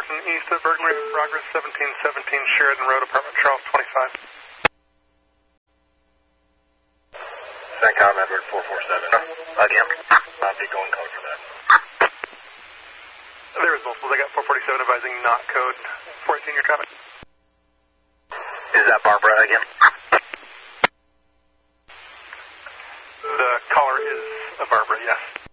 working east of burglary in progress, 1717 Sheridan Road, apartment Charles 25. CENTCOM Edward 447. Again, I'll be going code for that. There is multiples. I got 447 advising not code 418 your traffic. Is that Barbara again? The caller is a Barbara, yes.